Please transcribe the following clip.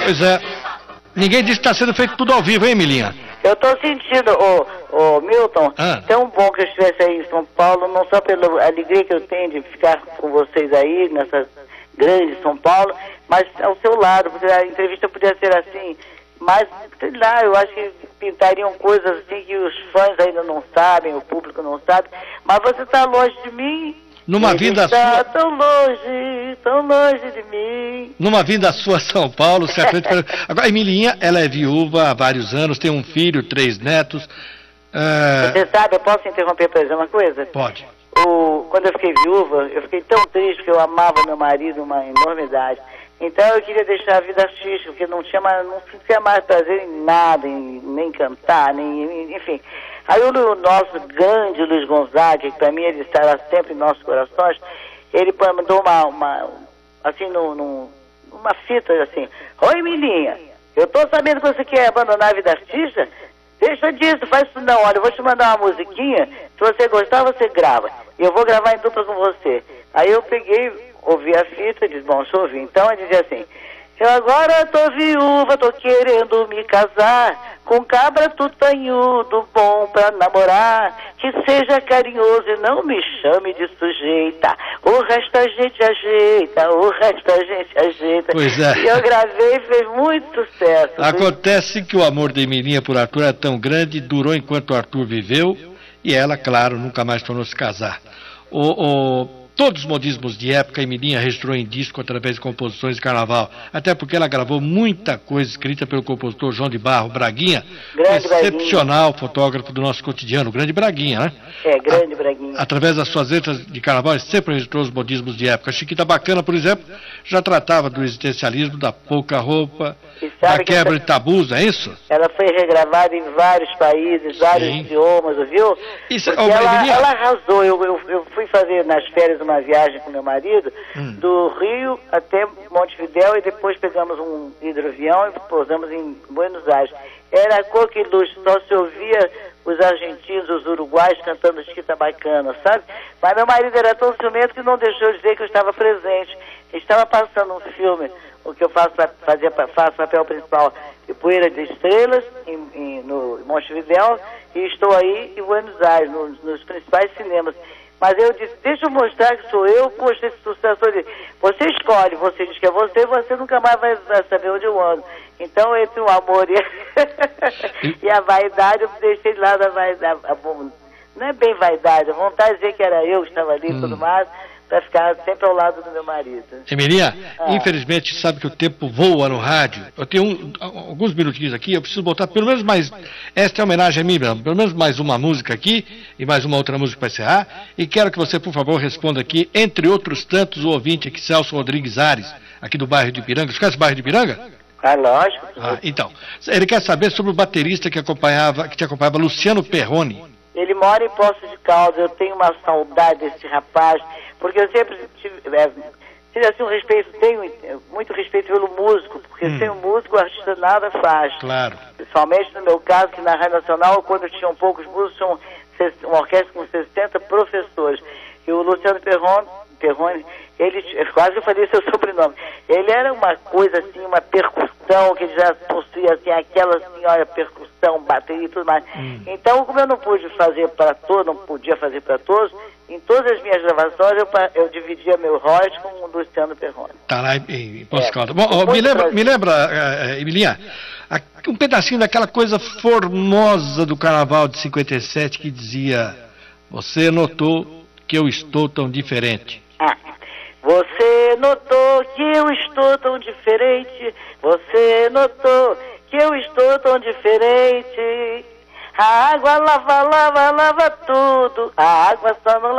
Pois é. Ninguém disse que está sendo feito tudo ao vivo, hein, Emilinha? Eu estou sentindo, Milton, tão bom que eu estivesse aí em São Paulo, não só pela alegria que eu tenho de ficar com vocês aí, nessa grande São Paulo, mas ao seu lado, porque a entrevista podia ser assim, mas, sei lá, eu acho que pintariam coisas assim que os fãs ainda não sabem, o público não sabe, mas você está longe de mim. Numa vinda sua... tão longe de mim. Numa vinda sua a São Paulo, certamente... Agora, a Emilinha, ela é viúva há vários anos, tem um filho, 3 netos. Você sabe, eu posso interromper para dizer uma coisa? Pode. Quando eu fiquei viúva, eu fiquei tão triste porque eu amava meu marido uma enormidade. Então eu queria deixar a vida artística, porque não tinha mais prazer em nada, nem cantar, enfim. Aí o nosso grande Luiz Gonzaga, que para mim ele estará sempre em nossos corações, ele mandou assim, numa fita assim: oi, Milinha, eu tô sabendo que você quer abandonar a vida artista? Deixa disso, faz isso não, olha, eu vou te mandar uma musiquinha, se você gostar você grava, e eu vou gravar em dupla com você. Aí eu peguei, ouvi a fita, disse, bom, deixa eu ouvir. Então ele dizia assim: eu agora tô viúva, tô querendo me casar, com cabra tutanhudo, bom pra namorar, que seja carinhoso e não me chame de sujeita, o resto a gente ajeita, o resto a gente ajeita. Pois é. E eu gravei e fez muito sucesso. Acontece que o amor da Emilinha por Arthur é tão grande, durou enquanto o Arthur viveu, e ela, claro, nunca mais tornou se casar. Todos os modismos de época, a Emilinha registrou em disco através de composições de carnaval, até porque ela gravou muita coisa escrita pelo compositor João de Barro Braguinha, excepcional fotógrafo do nosso cotidiano, grande Braguinha, né? Grande Braguinha. Através das suas letras de carnaval, ele sempre registrou os modismos de época. A Chiquita Bacana, por exemplo, já tratava do existencialismo, da pouca roupa, da quebra de tabus, é isso? Ela foi regravada em vários países, vários idiomas, viu? Ela arrasou. Eu fui fazer nas férias uma viagem com meu marido, do Rio até Montevidéu, e depois pegamos um hidroavião e pousamos em Buenos Aires. Era coqueluche, só se ouvia os argentinos, os uruguaios cantando Chiquita Bacana, sabe? Mas meu marido era tão ciumento que não deixou de dizer que eu estava presente. Estava passando um filme, o que eu faço papel principal de Poeira de Estrelas, no Montevidéu, e estou aí em Buenos Aires, nos principais cinemas. Mas eu disse, deixa eu mostrar que sou eu, poxa, esse sucesso. Você escolhe, você diz que é você nunca mais vai saber onde eu ando. Então, entre o amor e a vaidade, eu deixei de lado a vaidade. Não é bem vaidade, a vontade de dizer que era eu que estava ali e tudo mais, para ficar sempre ao lado do meu marido. Emilinha, infelizmente, sabe que o tempo voa no rádio. Eu tenho alguns minutinhos aqui, eu preciso botar pelo menos mais... Esta é a homenagem a mim mesmo. Pelo menos mais uma música aqui e mais uma outra música para encerrar. E quero que você, por favor, responda aqui, entre outros tantos, o ouvinte aqui, Celso Rodrigues Ares, aqui do bairro de Ipiranga. Você conhece o bairro de Ipiranga? Lógico. Então, ele quer saber sobre o baterista que te acompanhava, Luciano Perrone. Ele mora em Poços de Caldas, eu tenho uma saudade desse rapaz, porque eu sempre tive assim, tenho muito respeito pelo músico, porque sem o músico o artista nada faz. Claro. Principalmente no meu caso, que na Rádio Nacional, quando tinham poucos músicos, tinham uma orquestra com 60 professores. E o Luciano Perrone, ele, quase que eu falei seu sobrenome, ele era uma coisa assim, uma percussão, que ele já possuía assim, aquela senhora percussão, bateria e tudo mais. Então, como eu não podia fazer para todos, em todas as minhas gravações eu dividia meu royalties com o Luciano Perrone. Tá lá em Poços Caldas. Bom, me lembra, Emilinha, um pedacinho daquela coisa formosa do Carnaval de 57 que dizia: você notou que eu estou tão diferente. Você notou que eu estou tão diferente. Você notou que eu estou tão diferente. A água lava tudo. A água só não